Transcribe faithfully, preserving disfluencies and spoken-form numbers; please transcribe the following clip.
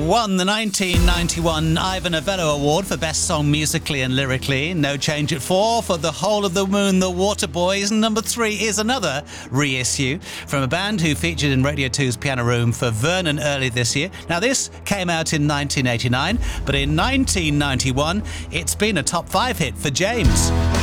won the nineteen ninety-one Ivor Novello Award for Best Song Musically and Lyrically. No Change at four for The Whole of the Moon, The Waterboys. And number three is another reissue from a band who featured in Radio two's Piano Room for Vernon early this year. Now, this came out in nineteen eighty-nine, but in nineteen ninety-one, it's been a top five hit for James.